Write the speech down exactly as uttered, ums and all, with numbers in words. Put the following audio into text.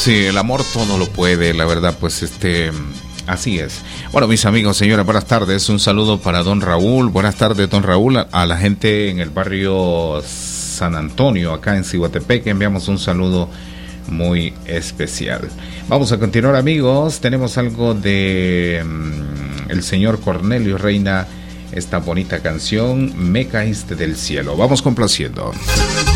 Sí, el amor todo lo puede, la verdad, pues este... Así es. Bueno, mis amigos, señoras, buenas tardes. Un saludo para don Raúl. Buenas tardes, don Raúl. A, a la gente en el barrio San Antonio, acá en Cihuatepec, enviamos un saludo muy especial. Vamos a continuar, amigos. Tenemos algo de um, el señor Cornelio Reina, esta bonita canción, Me caíste del cielo. Vamos complaciendo.